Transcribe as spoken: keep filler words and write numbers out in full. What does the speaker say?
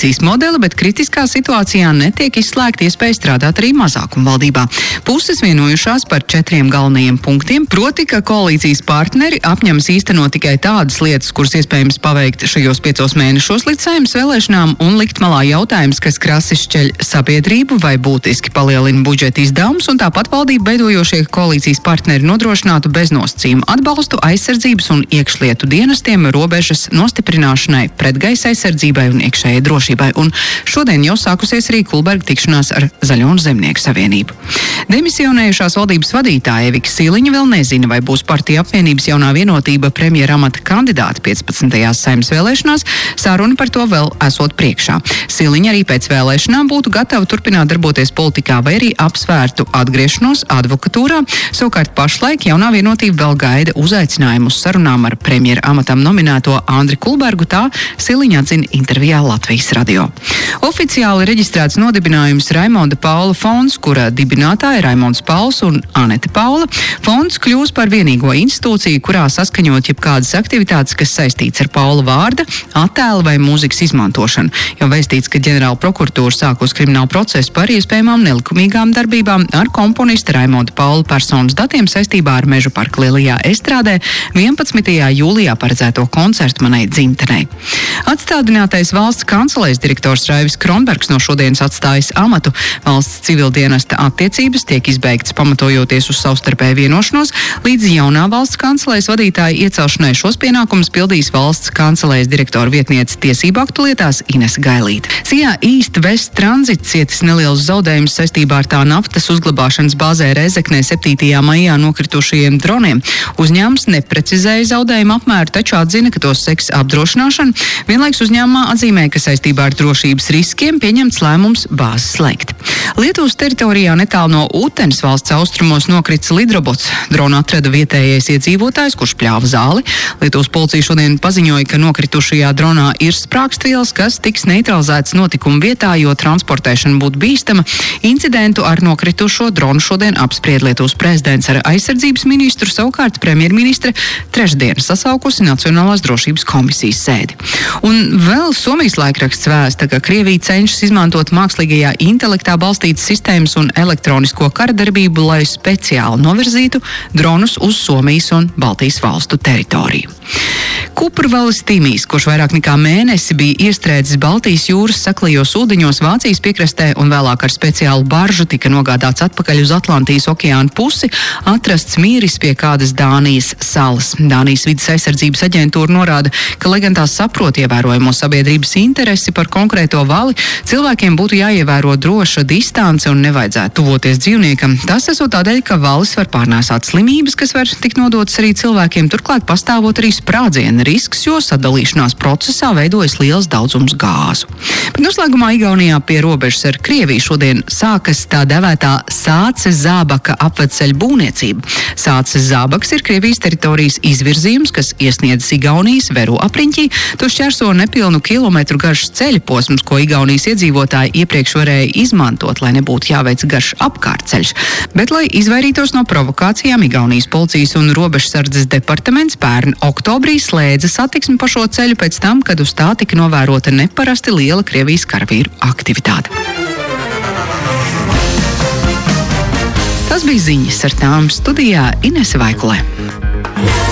koalīcijas modeli, bet kritiskā situācijā netiek izslēgta iespēja strādāt arī mazākumvaldībā. Puses vienojušās par četriem galvenajiem punktiem, proti, ka koalīcijas partneri apņemas īstenot tikai tādas lietas, kuras iespējams paveikt šajos piecos mēnešos līdz Saeimas vēlēšanām, un likt malā jautājums, kas krasi šķeļ sabiedrību vai būtiski palielina budžeta izdevumus, un tāpat valdību veidojošie koalīcijas partneri nodrošinātu beznosacījumu atbalstu aizsardzības un iekšlietu dienestiem, robežas nostiprināšanai, pretgaisa aizsardzībai un iekšējai drošībai. Un šodien jau sākusies arī Kulberga tikšanās ar Zaļo un Zemnieku savienību. Demisionējušās valdības vadītāja Evika Siliņa vēl nezina, vai būs partija apvienības jaunā vienotība premjera amata kandidāti piecpadsmitajās Saeimas vēlēšanās. Saruna par to vēl esot priekšā. Siliņa arī pēc vēlēšanām būtu gatava turpināt darboties politikā vai arī apsvērtu atgriešanos advokatūrā. Savukārt pašlaik jaunā vienotība vēl gaida uzaicinājumu uz sarunām ar premjera amatam nominēto Andri Kulbergu, tā Siliņa atzina intervijā Latvijas radio. Oficiāli reģistrēts nodibinājums Raimonda Paula fonds, kura dibinātāji Raimonds Pauls un Anete Paula. Fonds kļūs par vienīgo institūciju, kurā saskaņot jebkādas aktivitātes, kas saistīts ar Paula vārda, attēla vai mūzikas izmantošanu. Jau vēstīts, ka ģenerāla prokuratūra sākos kriminālu procesu par iespējamām nelikumīgām darbībām ar komponista Raimonda Paula personas datiem saistībā ar Mežu parka Lielajā estrādē vienpadsmitajā jūlijā paredzēto koncertu manai dzimtenei. Atstādinātais valsts kancelēs direktors Raivis Kronbergs no šodienas atstājas amatu. Valsts civildienesta attiecības tiek izbeigtas pamatojoties uz savstarpēju vienošanos. Līdz jaunā valsts kancelēs vadītāja iecelšanai šos pienākumus pildīs valsts kancelēs direktora vietniece tiesību aktu lietās Ines Gailīte. Sijā East West Transit cietis nelielus zaudējumus saistībā ar tā naftas uzglabāšanas bāzē Rezeknē septītajā maijā nokritušajiem droniem. Uzņēmums neprecizēja zaudējumu apmēru, taču atzina, ka tos seks apdrošināšana. Vienlaiks uzņēmumā atzīmē, ka saistībā ar drošības riskiem pieņemts lēmums bāzi slēgt. Lietuvas teritorijā netālu no Utenes valsts austrumos nokrits lidrobots. Dronu atrada vietējais iedzīvotājs, kurš pļāva zāli. Lietuvas policija šodien paziņoja, ka nokritušajā dronā ir sprākstvielas, kas tiks neutralizētas notikuma vietā, jo transportēšana būtu bīstama. Incidentu ar nokritušo dronu šodien apspried Lietuvas prezidents ar aizsardzības ministru, savukārt premjerministre trešdien sasaukusi Nacionālās drošības komisijas sēdi. Un vēl Somijas laikraksts vēsta, ka Krievija cenšas izmantot mākslīgajā intelektā balstītas sistēmas un elektronisko karadarbību, lai speciāli novirzītu dronus uz Somijas un Baltijas valstu teritoriju. Kuprvalis Timijs, kurš vairāk nekā mēnesi bija iestrēdzis Baltijas jūras saklajos ūdeņos Vācijas piekrastē un vēlāk ar speciālu baržu tika nogādāts atpakaļ uz Atlantijas okeāna pusi, atrasts mīris pie kādas Dānijas salas. Dānijas vides aizsardzības aģentūra norāda, ka, lai gan tās saprot ievērojamo sabiedrības interesi par konkrēto vali, cilvēkiem būtu jāievēro droša distance un nevajadzētu tuvoties dzīvniekam. Tas esot tādēļ, ka valis var pārnēsāt slimības, kas var tikt nodotas arī cilvēkiem, turklāt pastāvot arī sprādziena risks, jo sadalīšanās procesā veidojas liels daudzums gāzu. Bet noslēgumā Igaunijā pie robežas ar Krieviju šodien sākas tā devētā Sāces Zābaka apvedceļa būvniecība. Sāces Zābaks ir Krievijas teritorijas izvirzījums, kas iesniedzas Igaunijas Veru apriņķī. To šķērso nepilnu kilometru garš ceļa posms, ko Igaunijas iedzīvotāji iepriekš varēja izmantot, lai nebūtu jāveic garš apkārtceļš. Bet, lai izvairītos no provokācijām, Igaunijas policijas un robežsardzes departaments pērn oktobrī slēdza satiksmi pa šo ceļu pēc tam, kad uz tā tika novērota neparasti liela Krievijas karavīru aktivitāte. Tas bija ziņas, ar tām studijā Inese Vaikulē.